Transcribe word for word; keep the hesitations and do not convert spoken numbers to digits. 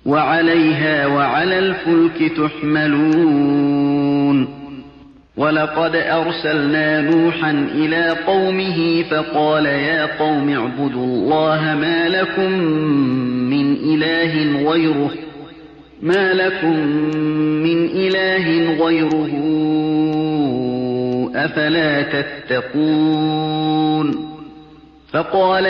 وعليها وعلى الفلك تحملون ولقد أرسلنا نوحا إلى قومه فقال يا قوم اعبدوا الله ما لكم من إله غيره ما لكم من إله غيره أفلا تتقون فقال